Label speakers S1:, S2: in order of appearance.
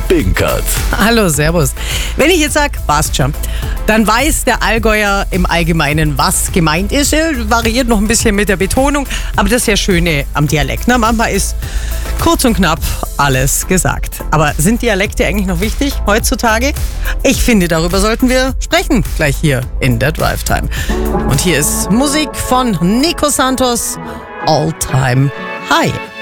S1: Binkert.
S2: Hallo, servus. Wenn ich jetzt sage, passt schon, dann weiß der Allgäuer im Allgemeinen, was gemeint ist. Er variiert noch ein bisschen mit der Betonung, aber das ist ja Schöne am Dialekt. Ne? Manchmal ist kurz und knapp alles gesagt. Aber sind Dialekte eigentlich noch wichtig heutzutage? Ich finde, darüber sollten wir sprechen, gleich hier in der Drive Time. Und hier ist Musik von Nico Santos, All Time High.